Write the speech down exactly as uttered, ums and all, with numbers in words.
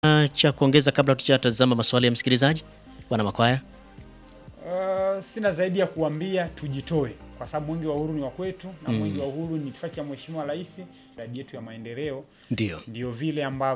cha kuongeza kabla tujatazama maswali ya msikilizaji? Bwana Makwaya. Uh, sina zaidi ya kuambia tujitoe kwa sababu mwingi wa uhuru ni wa kwetu na mwingi mm. wa uhuru ni kifaa cha Mheshimiwa Rais, miradi yetu ya maendeleo. Ndio. Ndio vile ambavyo